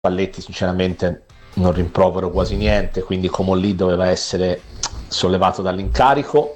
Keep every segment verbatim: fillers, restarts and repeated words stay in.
Spalletti sinceramente non rimprovero quasi niente, quindi Comolli doveva essere sollevato dall'incarico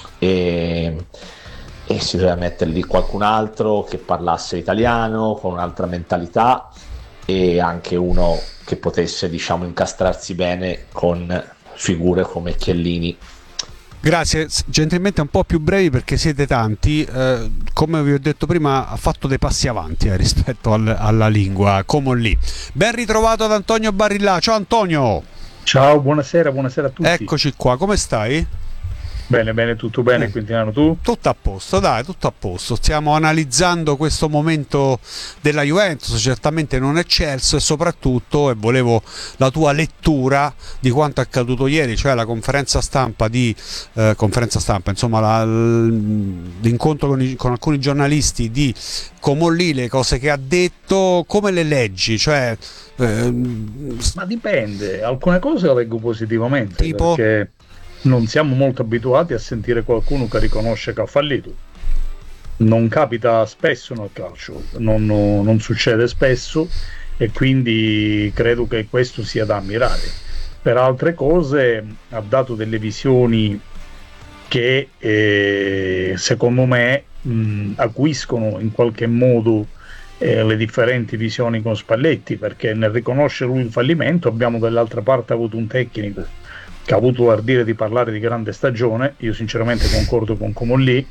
e, e si doveva mettere lì qualcun altro che parlasse italiano con un'altra mentalità e anche uno che potesse, diciamo, incastrarsi bene con figure come Chiellini. Grazie, gentilmente un po' più brevi perché siete tanti. Eh, come vi ho detto prima, ha fatto dei passi avanti eh, rispetto al, alla lingua Comolli. Ben ritrovato ad Antonio Barillà. Ciao Antonio. Ciao, buonasera, buonasera a tutti. Eccoci qua, come stai? Bene, bene, tutto bene, Eh. Quintiliano, tu? Tutto a posto, dai, tutto a posto. Stiamo analizzando questo momento della Juventus, certamente non eccelso, e soprattutto, e volevo la tua lettura di quanto accaduto ieri, cioè la conferenza stampa di eh, conferenza stampa, insomma, la, l'incontro con, i, con alcuni giornalisti di Comolli, le cose che ha detto, come le leggi? Cioè, ehm, Ma dipende, alcune cose le leggo positivamente, Tipo? perché non siamo molto abituati a sentire qualcuno che riconosce che ha fallito. Non capita spesso nel calcio, non, non succede spesso e quindi credo che questo sia da ammirare. Per altre cose ha dato delle visioni che eh, secondo me mh, acuiscono in qualche modo eh, le differenti visioni con Spalletti, perché nel riconoscere lui il fallimento abbiamo dall'altra parte avuto un tecnico che ha avuto l'ardire di parlare di grande stagione. Io sinceramente concordo con Comolli,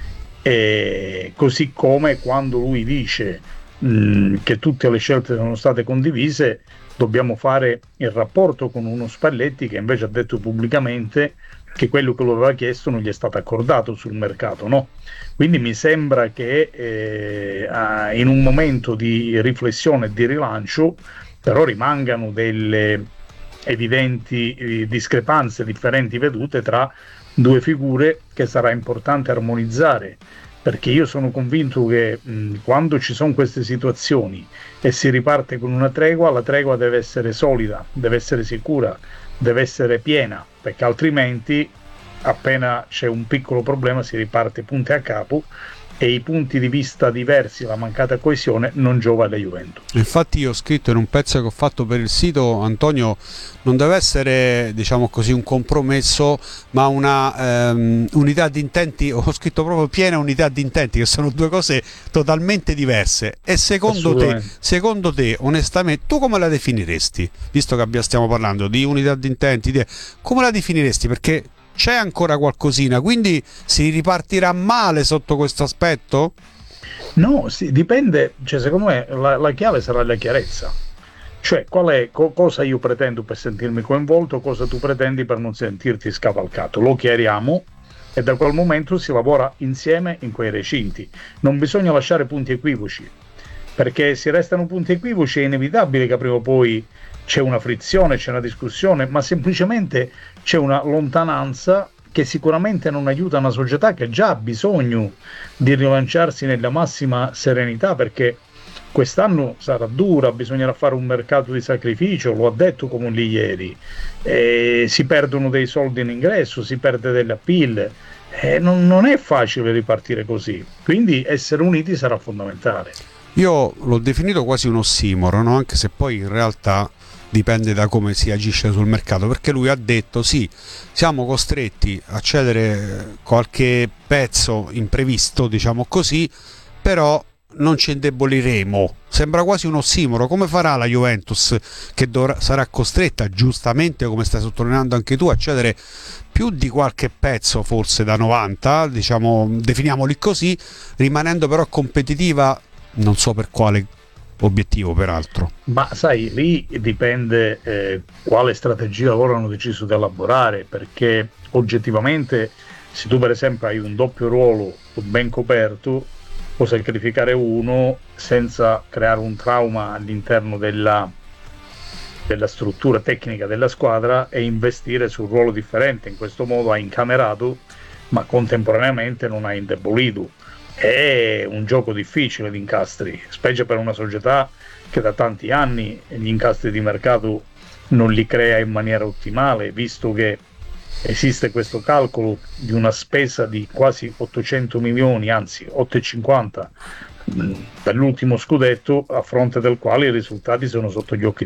e così come quando lui dice mh, che tutte le scelte sono state condivise, dobbiamo fare il rapporto con uno Spalletti che invece ha detto pubblicamente che quello che lo aveva chiesto non gli è stato accordato sul mercato, no? Quindi mi sembra che eh, in un momento di riflessione e di rilancio però rimangano delle evidenti eh, discrepanze, differenti vedute tra due figure che sarà importante armonizzare, perché io sono convinto che mh, quando ci sono queste situazioni e si riparte con una tregua, la tregua deve essere solida, deve essere sicura, deve essere piena, perché altrimenti appena c'è un piccolo problema si riparte punti a capo e i punti di vista diversi, la mancata coesione non giova alla Juventus. Infatti io ho scritto in un pezzo che ho fatto per il sito, Antonio, non deve essere, diciamo così, un compromesso, ma una ehm, unità di intenti. Ho scritto proprio piena unità di intenti, che sono due cose totalmente diverse. E secondo te, secondo te, onestamente, tu come la definiresti? Visto che stiamo parlando di unità di intenti, di... come la definiresti? Perché c'è ancora qualcosina, quindi si ripartirà male sotto questo aspetto? No, sì, dipende, cioè secondo me la, la chiave sarà la chiarezza, cioè qual è, co- cosa io pretendo per sentirmi coinvolto, cosa tu pretendi per non sentirti scavalcato, lo chiariamo e da quel momento si lavora insieme in quei recinti, non bisogna lasciare punti equivoci, perché se restano punti equivoci è inevitabile che prima o poi c'è una frizione, c'è una discussione, ma semplicemente c'è una lontananza che sicuramente non aiuta una società che già ha bisogno di rilanciarsi nella massima serenità, perché quest'anno sarà dura, bisognerà fare un mercato di sacrificio, lo ha detto Comolli ieri, e si perdono dei soldi in ingresso, si perde dell'appeal, e non, non è facile ripartire così, quindi essere uniti sarà fondamentale. Io l'ho definito quasi un ossimoro, no? Anche se poi in realtà dipende da come si agisce sul mercato, perché lui ha detto sì, siamo costretti a cedere qualche pezzo imprevisto, diciamo così, però non ci indeboliremo. Sembra quasi un ossimoro. Come farà la Juventus, che dovrà, sarà costretta, giustamente, come stai sottolineando anche tu, a cedere più di qualche pezzo, forse da novanta, diciamo, definiamoli così, rimanendo però competitiva, non so per quale obiettivo peraltro. Ma sai, lì dipende eh, quale strategia loro hanno deciso di elaborare, perché oggettivamente se tu per esempio hai un doppio ruolo ben coperto puoi sacrificare uno senza creare un trauma all'interno della, della struttura tecnica della squadra e investire su un ruolo differente. In questo modo hai incamerato ma contemporaneamente non hai indebolito. È un gioco difficile di incastri, specie per una società che da tanti anni gli incastri di mercato non li crea in maniera ottimale, visto che esiste questo calcolo di una spesa di quasi ottocento milioni, anzi ottocentocinquanta per l'ultimo scudetto, a fronte del quale i risultati sono sotto gli occhi